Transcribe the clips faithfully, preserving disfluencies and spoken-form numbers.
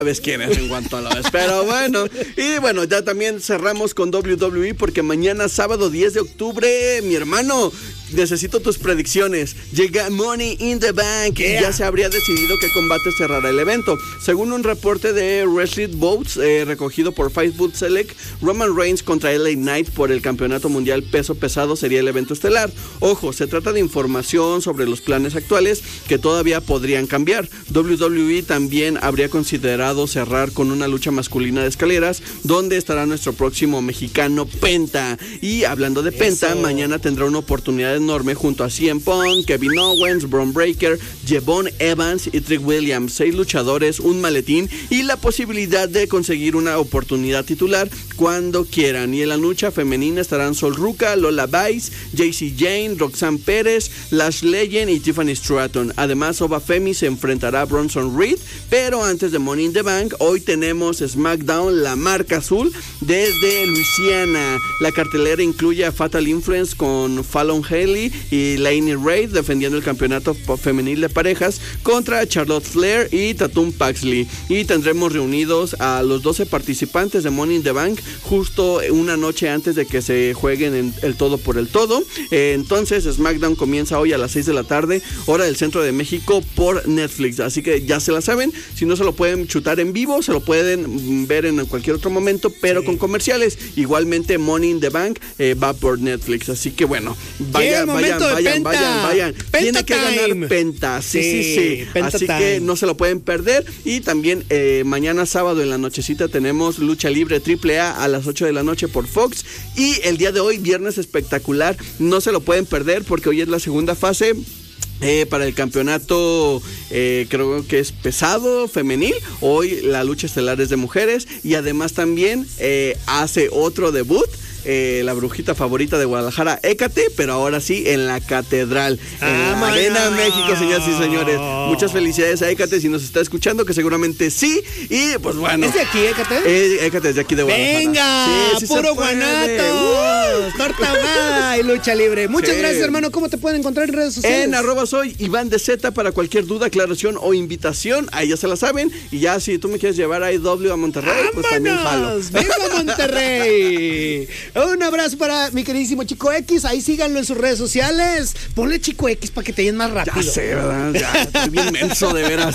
sabes quién es en cuanto a lo ves, pero bueno, y bueno, ya también cerramos con doble u doble u E porque mañana sábado diez de octubre, mi hermano, necesito tus predicciones. Llega Money in the Bank yeah. y ya se habría decidido qué combate cerrará el evento. Según un reporte de Wrestling Votes eh, recogido por Facebook Select, Roman Reigns contra L A Knight por el campeonato mundial peso pesado sería el evento estelar. Ojo, se trata de información sobre los planes actuales que todavía podrían cambiar. doble u doble u E también habría considerado cerrar con una lucha masculina de escaleras, donde estará nuestro próximo mexicano Penta. Y hablando de Penta, Eso. mañana tendrá una oportunidad enorme junto a C M Punk, Kevin Owens, Braun Breaker, Jevon Evans y Trick Williams. Seis luchadores, un maletín y la posibilidad de conseguir una oportunidad titular cuando quieran. Y en la lucha femenina estarán Sol Ruca, Lola Vice, J C Jane, Roxanne Pérez, Lash Legend y Tiffany Stratton. Además, Ova Femi se enfrentará a Bronson Reed. Pero antes de Money in the Bank, hoy tenemos SmackDown, la marca azul, desde Luisiana. La cartelera incluye a Fatal Influence con Fallon Henley y Lainey Reid defendiendo el campeonato femenil de parejas contra Charlotte Flair y Tatum Paxley. Y tendremos reunidos a los doce participantes de Money in the Bank justo una noche antes de que se jueguen en el todo por el todo. Eh, entonces SmackDown comienza hoy a las seis de la tarde, hora del centro de México, por Netflix. Así que ya se la saben, si no se lo pueden chutar en vivo, se lo pueden ver en cualquier otro momento, pero sí. con comerciales. Igualmente Money in the Bank eh, va por Netflix. Así que bueno, vayan, vayan, vayan, vayan, vayan. Tiene que ganar Penta. Sí, sí, sí. sí. Penta Así time. que no se lo pueden perder. Y también eh, mañana sábado en la nochecita tenemos Lucha Libre Triple A a las ocho de la noche por Fox. Y el día de hoy, viernes espectacular, no se lo pueden perder porque hoy es la segunda fase. Eh, para el campeonato eh, creo que es pesado femenil. Hoy la lucha estelar es de mujeres. Y además también eh, hace otro debut Eh, la brujita favorita de Guadalajara, Hécate, pero ahora sí en la catedral, ah, en la Arena México, señoras y señores. Muchas felicidades a Hécate si nos está escuchando, que seguramente sí. Y pues bueno, ¿es de aquí Hécate? Eh, Hécate es de aquí de Guadalajara. Venga, sí, sí, puro guanato, uh. torta ahogada y lucha libre. Muchas sí. gracias, hermano. ¿Cómo te pueden encontrar en redes sociales? En arroba soy Iván de Z para cualquier duda, aclaración o invitación. Ahí ya se la saben. Y ya si tú me quieres llevar a I W a Monterrey, ¡vámonos! Pues también jalo. ¡Viva Monterrey! Un abrazo para mi queridísimo Chico X. Ahí síganlo en sus redes sociales. Ponle Chico X para que te llenen más rápido. Ya sé, ¿verdad? Ya, estoy bien menso, de veras.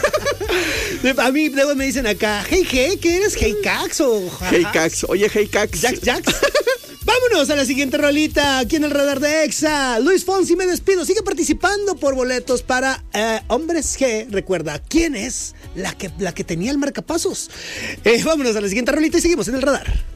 A mí luego me dicen acá, hey, hey, ¿qué eres? Hey, Cax o... Hey, Cax. Oye, Hey, Cax. Jax, Jax. Vámonos a la siguiente rolita aquí en el radar de Exa. Luis Fonsi, me despido. Sigue participando por boletos para eh, Hombres G. Recuerda, ¿quién es la que, la que tenía el marcapasos? Eh, vámonos a la siguiente rolita y seguimos en el radar.